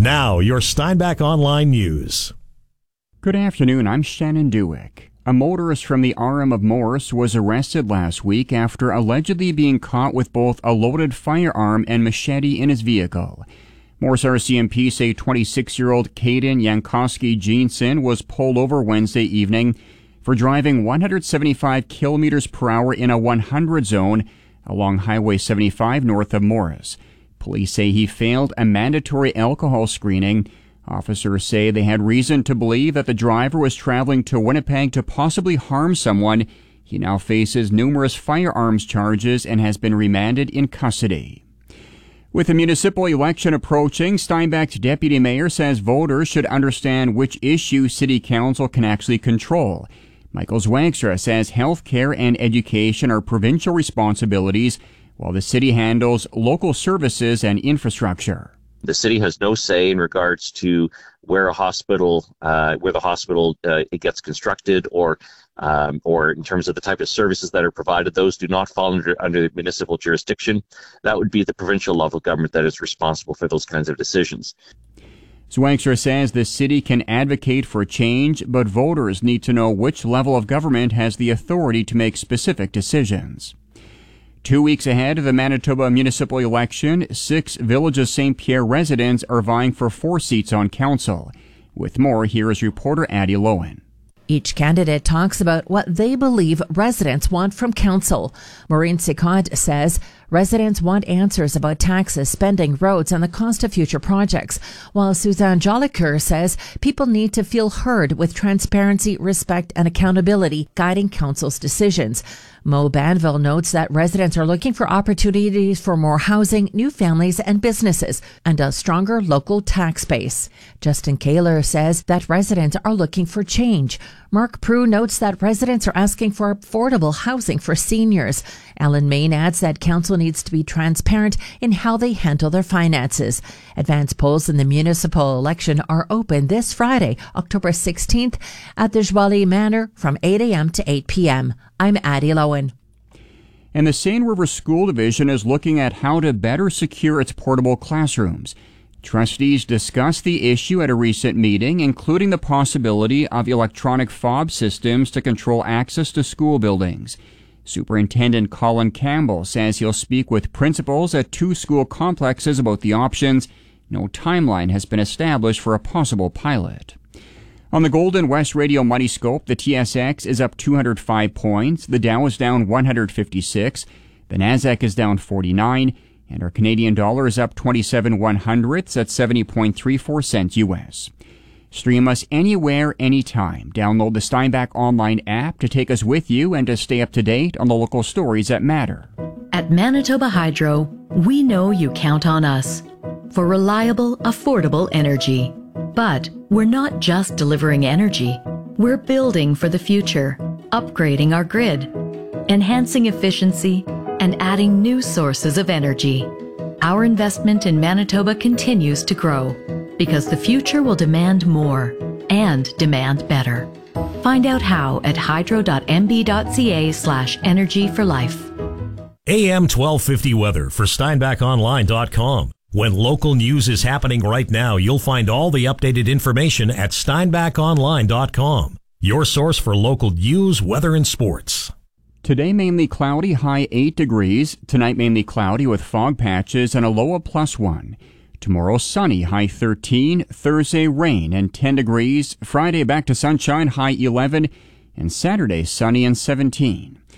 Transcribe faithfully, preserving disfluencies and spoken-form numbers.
Now, your Steinbach Online News. Good afternoon, I'm Shannon Dewick. A motorist from the R M of Morris was arrested last week after allegedly being caught with both a loaded firearm and machete in his vehicle. Morris R C M P say twenty-six-year-old Caden Yankowski Jeanson was pulled over Wednesday evening for driving one hundred seventy-five kilometers per hour in a one hundred zone along Highway seventy-five north of Morris. Police say he failed a mandatory alcohol screening. Officers say they had reason to believe that the driver was traveling to Winnipeg to possibly harm someone. He now faces numerous firearms charges and has been remanded in custody. With the municipal election approaching, Steinbach's deputy mayor says voters should understand which issues city council can actually control. Michael Zwagstra says health care and education are provincial responsibilities, while the city handles local services and infrastructure. The city has no say in regards to where a hospital, uh, where the hospital uh, it gets constructed, or um, or in terms of the type of services that are provided. Those do not fall under under municipal jurisdiction. That would be the provincial level government that is responsible for those kinds of decisions. Zwangstra says the city can advocate for change, but voters need to know which level of government has the authority to make specific decisions. Two weeks ahead of the Manitoba municipal election, six Village of Saint Pierre residents are vying for four seats on council. With more, here is reporter Addie Lowen. Each candidate talks about what they believe residents want from council. Maureen Sicot says residents want answers about taxes, spending, roads, and the cost of future projects, while Suzanne Jolicoeur says people need to feel heard with transparency, respect, and accountability guiding council's decisions. Mo Banville notes that residents are looking for opportunities for more housing, new families and businesses, and a stronger local tax base. Justin Kaler says that residents are looking for change. Mark Prue notes that residents are asking for affordable housing for seniors. Alan Main adds that council needs to be transparent in how they handle their finances. Advance polls in the municipal election are open this Friday, October sixteenth, at the Jolie Manor from eight a.m. to eight p.m. I'm Addie Lowen. And the Seine River School Division is looking at how to better secure its portable classrooms. Trustees discussed the issue at a recent meeting, including the possibility of electronic fob systems to control access to school buildings. Superintendent Colin Campbell says he'll speak with principals at two school complexes about the options. No timeline has been established for a possible pilot. On the Golden West Radio Money Scope, the T S X is up two hundred five points, the Dow is down one hundred fifty-six, the Nasdaq is down forty-nine, and our Canadian dollar is up twenty-seven one hundredths at seventy point three four cents U S. Stream us anywhere, anytime. Download the Steinbach Online app to take us with you and to stay up to date on the local stories that matter. At Manitoba Hydro, we know you count on us for reliable, affordable energy. But we're not just delivering energy. We're building for the future, upgrading our grid, enhancing efficiency, and adding new sources of energy. Our investment in Manitoba continues to grow because the future will demand more and demand better. Find out how at hydro.mb.ca slash energy for life. A M twelve fifty weather for Steinbach Online dot com. When local news is happening right now, you'll find all the updated information at Steinbach Online dot com. Your source for local news, weather, and sports. Today mainly cloudy, high eight degrees. Tonight mainly cloudy with fog patches and a low of plus one. Tomorrow sunny, high thirteen. Thursday rain and ten degrees. Friday back to sunshine, high eleven. And Saturday sunny and seventeen.